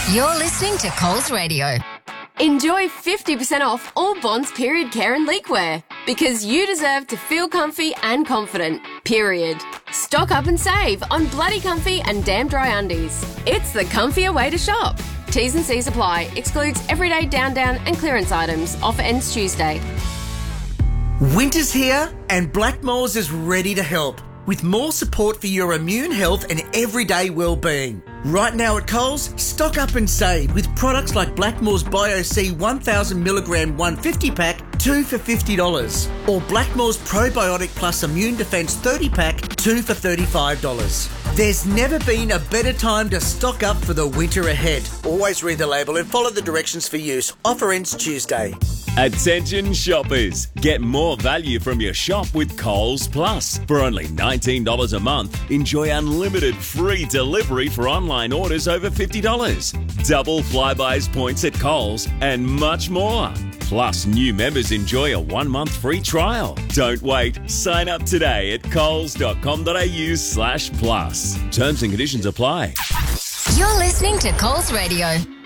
You're listening to Coles Radio. Enjoy 50% off all Bonds period care and leakwear because you deserve to feel comfy and confident, period. Stock up and save on bloody comfy and damn dry undies. It's the comfier way to shop. T's and C's apply. Excludes everyday down and clearance items. Offer ends Tuesday. Winter's here and Blackmores is ready to help with more support for your immune health and everyday well-being. Right now at Coles, stock up and save with products like Blackmores Bio-C 1000mg 150 pack, 2 for $50. Or Blackmores Probiotic Plus Immune Defence 30 pack, 2 for $35. There's never been a better time to stock up for the winter ahead. Always read the label and follow the directions for use. Offer ends Tuesday. Attention shoppers, get more value from your shop with Coles Plus. For only $19 a month, enjoy unlimited free delivery for online orders over $50. Double Flybuys points at Coles and much more. Plus, new members enjoy a 1-month free trial. Don't wait. Sign up today at coles.com.au/plus. Terms and conditions apply. You're listening to Coles Radio.